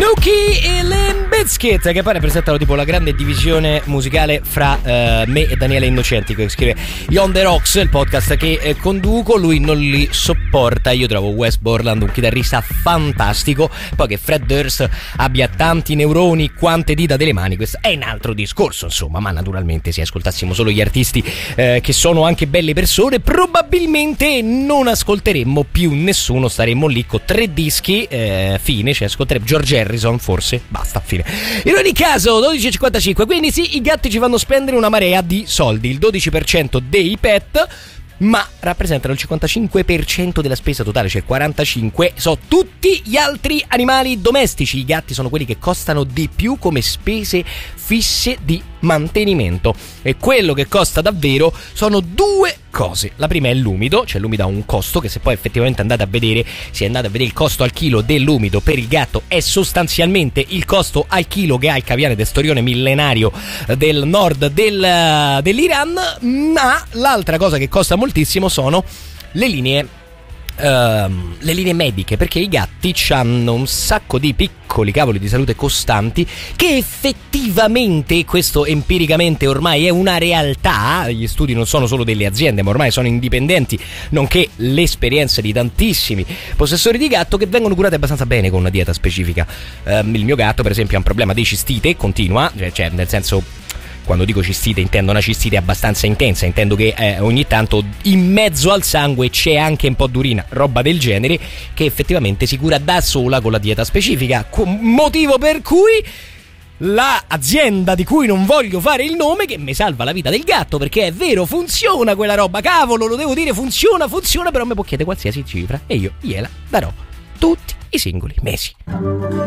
Nuki e Limp Bizkit, che poi rappresentano tipo la grande divisione musicale fra me e Daniele Innocenti, che scrive On The Rocks, il podcast che conduco. Lui non li sopporta. Io trovo Wes Borland un chitarrista fantastico. Poi che Fred Durst abbia tanti neuroni quante dita delle mani, questo è un altro discorso, insomma. Ma naturalmente se ascoltassimo solo gli artisti che sono anche belle persone, probabilmente non ascolteremmo più nessuno, staremmo lì con 3 dischi, fine, cioè ascolteremo George Harrison, forse, basta, fine. In ogni caso 12,55, quindi sì, i gatti ci fanno spendere una marea di soldi, il 12% dei pet, ma rappresentano il 55% della spesa totale, cioè 45% sono tutti gli altri animali domestici. I gatti sono quelli che costano di più come spese fisse di mantenimento, e quello che costa davvero sono 2 cose. La prima è l'umido, cioè l'umido ha un costo che, se poi effettivamente andate a vedere, se andate a vedere il costo al chilo dell'umido per il gatto, è sostanzialmente il costo al chilo che ha il caviale d'Estorione millenario del nord dell'Iran. Ma l'altra cosa che costa moltissimo sono le linee mediche, perché i gatti hanno un sacco di piccoli cavoli di salute costanti che effettivamente, questo empiricamente ormai è una realtà, gli studi non sono solo delle aziende ma ormai sono indipendenti, nonché l'esperienza di tantissimi possessori di gatto, che vengono curati abbastanza bene con una dieta specifica. Il mio gatto per esempio ha un problema di cistite continua, cioè nel senso, quando dico cistite intendo una cistite abbastanza intensa, intendo che ogni tanto in mezzo al sangue c'è anche un po' d'urina, roba del genere, che effettivamente si cura da sola con la dieta specifica, motivo per cui la azienda di cui non voglio fare il nome, che mi salva la vita del gatto, perché è vero, funziona quella roba, cavolo, lo devo dire, funziona, però mi può chiedere qualsiasi cifra e io gliela darò tutti i singoli mesi.